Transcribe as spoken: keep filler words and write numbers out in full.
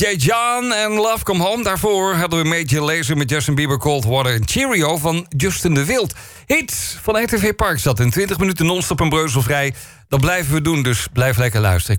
Jay John en Love Come Home. Daarvoor hadden we Major Lazer met Justin Bieber, Cold Water en Cheerio van Justin de Wild. Hit van R T V Parkstad in twintig minuten non-stop en breuzelvrij. Dat blijven we doen, dus blijf lekker luisteren.